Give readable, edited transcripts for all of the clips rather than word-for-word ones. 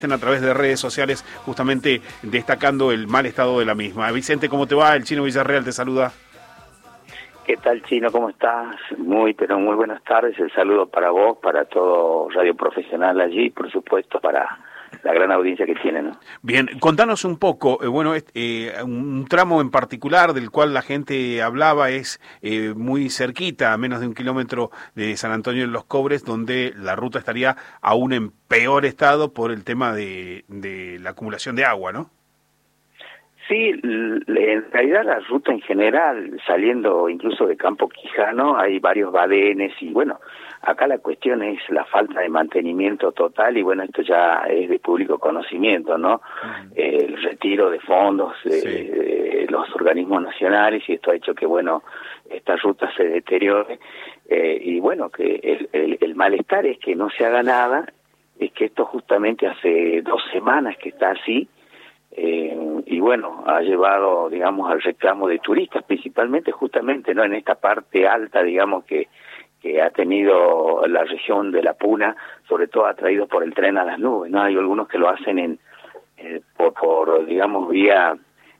A través de redes sociales, justamente destacando el mal estado de la misma. Vicente, ¿cómo te va? El Chino Villarreal te saluda. ¿Qué tal, Chino? ¿Cómo estás? Pero muy buenas tardes. El saludo para vos, para todo Radio Profesional allí, por supuesto, para la gran audiencia que tiene, ¿no? Bien, contanos un poco, un tramo en particular del cual la gente hablaba es muy cerquita, a menos de 1 kilómetro de San Antonio de los Cobres, donde la ruta estaría aún en peor estado por el tema de la acumulación de agua, ¿no? Sí, en realidad la ruta en general, saliendo incluso de Campo Quijano, hay varios badenes y bueno, acá la cuestión es la falta de mantenimiento total y bueno, esto ya es de público conocimiento, ¿no? El retiro de fondos de los organismos nacionales y esto ha hecho que, bueno, esta ruta se deteriore y bueno, que el malestar es que no se haga nada, es que esto justamente hace 2 semanas que está así. Y bueno, ha llevado, digamos, al reclamo de turistas, principalmente justamente no en esta parte alta, digamos, que ha tenido la región de la Puna, sobre todo atraídos por el tren a las nubes, ¿no? Hay algunos que lo hacen por digamos, vía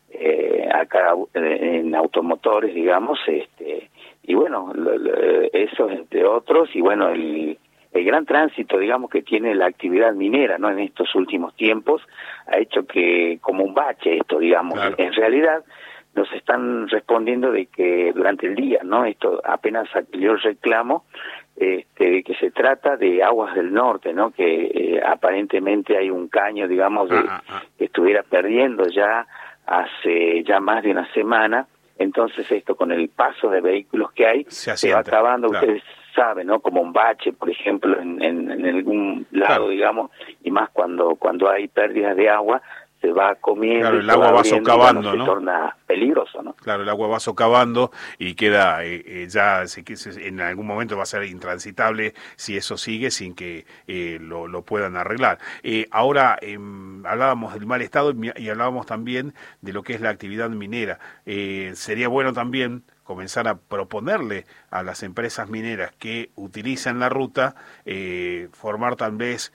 acá en automotores, digamos, y bueno, eso entre otros, y bueno, el gran tránsito, digamos, que tiene la actividad minera, ¿no? En estos últimos tiempos, ha hecho que, como un bache esto, digamos, claro. En realidad nos están respondiendo de que durante el día, ¿no? Esto apenas salió el reclamo, de que se trata de aguas del norte, ¿no? Que aparentemente hay un caño, digamos, que estuviera perdiendo ya hace ya más de 1 semana. Entonces esto, con el paso de vehículos que hay, se va acabando, claro. Ustedes saben, ¿no? Como un bache, por ejemplo, en algún lado, claro. Digamos, y más cuando hay pérdidas de agua, se va comiendo, claro, el agua va socavando, bueno, ¿no? Se torna peligroso, ¿no? Claro, el agua va socavando y queda ya en algún momento va a ser intransitable si eso sigue sin que lo puedan arreglar. Ahora hablábamos del mal estado y hablábamos también de lo que es la actividad minera. Sería bueno también comenzar a proponerle a las empresas mineras que utilizan la ruta formar tal vez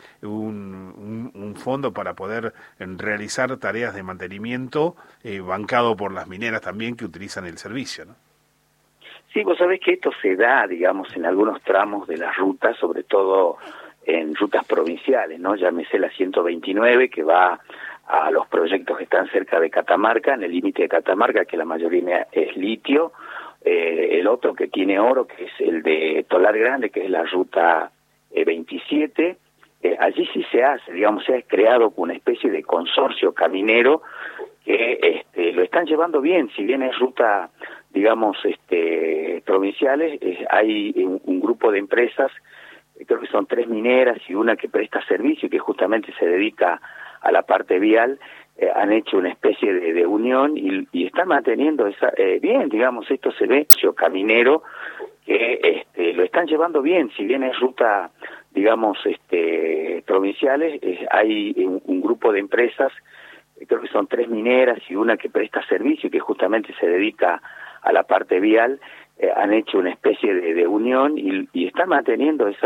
un fondo para poder realizar tareas de mantenimiento bancado por las mineras también que utilizan el servicio, ¿no? Sí, vos sabés que esto se da, digamos, en algunos tramos de las rutas, sobre todo en rutas provinciales, ¿no? Llámese la 129, que va a los proyectos que están cerca de Catamarca, en el límite de Catamarca, que la mayoría es litio, el otro que tiene oro, que es el de Tolar Grande, que es la ruta 27, allí sí se hace, digamos, se ha creado una especie de consorcio caminero que lo están llevando bien, si bien es ruta, digamos, provinciales, hay un grupo de empresas, creo que son 3 mineras y una que presta servicio y que justamente se dedica a la parte vial, han hecho una especie de unión y están manteniendo esa bien, digamos, esto se ve caminero que lo están llevando bien, si bien es ruta, digamos, provinciales, hay un grupo de empresas, creo que son 3 mineras y una que presta servicio y que justamente se dedica a la parte vial, han hecho una especie de unión y están manteniendo esa